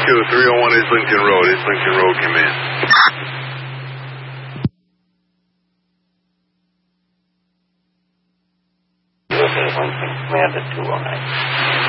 301 Islington Road. Islington Road, come in. USA Islington, Command at 209.